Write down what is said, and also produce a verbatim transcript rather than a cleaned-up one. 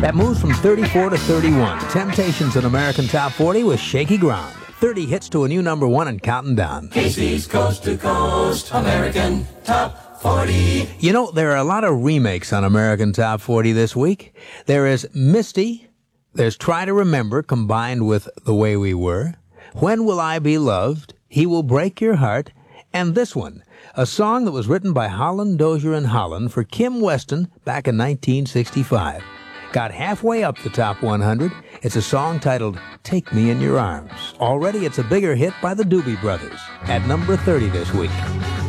That moves from thirty-four to thirty-one. Temptations in American Top forty with Shaky Ground. thirty hits to a new number one and counting down. Casey's Coast to Coast American Top forty. You know, there are a lot of remakes on American Top forty this week. There is Misty. There's Try to Remember combined with The Way We Were. When Will I Be Loved? He Will Break Your Heart. And this one, a song that was written by Holland, Dozier, and Holland for Kim Weston back in nineteen sixty-five. Got halfway up the top one hundred. It's a song titled Take Me in Your Arms. Already it's a bigger hit by the Doobie Brothers at number thirty this week.